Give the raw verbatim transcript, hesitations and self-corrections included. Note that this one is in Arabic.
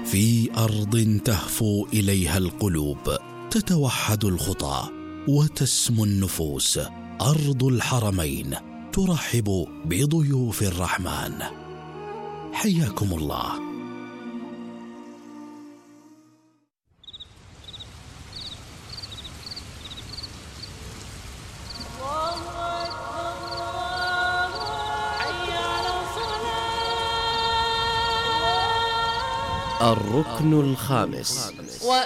في أرض تهفو إليها القلوب، تتوحد الخطى وتسمو النفوس. أرض الحرمين ترحب بضيوف الرحمن. حياكم الله. الركن الخامس: